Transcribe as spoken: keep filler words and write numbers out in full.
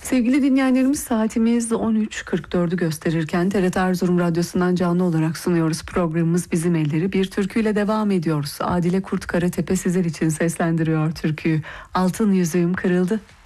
Sevgili dinleyenlerimiz, saatimiz on üç kırk dördü gösterirken T R T Erzurum Radyosu'ndan canlı olarak sunuyoruz. Programımız Bizim Elleri. Bir türküyle devam ediyoruz. Adile Kurt Karatepe sizler için seslendiriyor türküyü. Altın yüzüğüm kırıldı.